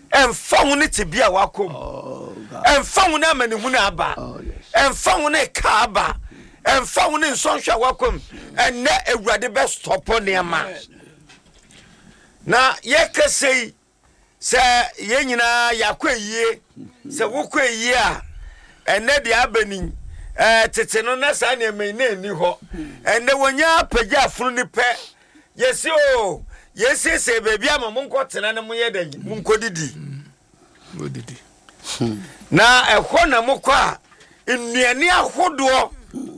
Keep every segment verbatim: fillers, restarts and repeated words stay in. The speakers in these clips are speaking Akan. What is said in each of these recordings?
emfa ho ne tibia wakom emfa ho na mani hu na aba emfa ho ne ka aba emfa ho ne nsonhwa wakom enne Awurade be stop ne ma na ye kesei se ye nyina yakwaye se wokwaye a enne de abani eh tete no na sa ne me na ni ho enne wonya pagya afunu ni pe yesi o yesi se bebi ama monkotena ne moye da monkodidi modidi na ehwo na mokwa nnuane ahodo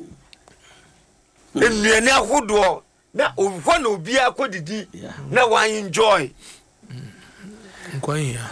nnuane ahodo na ohwo na obi akodidi na wan enjoy nkwanya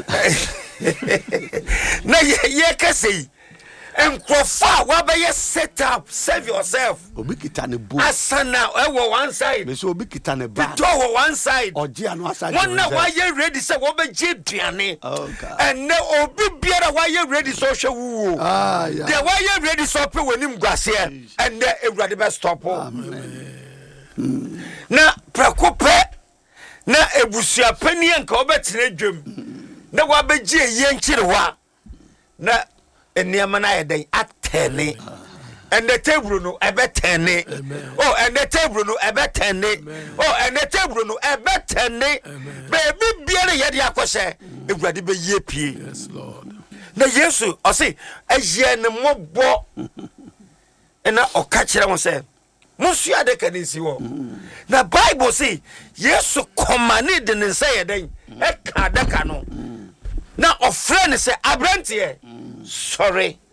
na ye kesei enkrofa wa be ye set up save yourself obi kitane bo asana ewo one side me so obi kitane ba to wo one side oje anu aside one na wa ye ready say wo be je duane okay and na obi biara wa ye ready so hwe wuwo ah yeah de wa ye ready so pe wonim guase and na Awurade be stop amen na prekope na ebusua pani anka obetene dwam na wa be je ye nkirewa na eniama na yeden atene and the table no ebe tene oh and the table no ebe tene oh and the table no ebe tene baby biere yede akose Awurade be ye pie yes Lord na Yesu o say aye ne mobo na o ka kire won say Monsu ade ka ni si wo na Bible say Yesu commanded the nsa yeden e ka daka no na ofre ne say abrantie sorry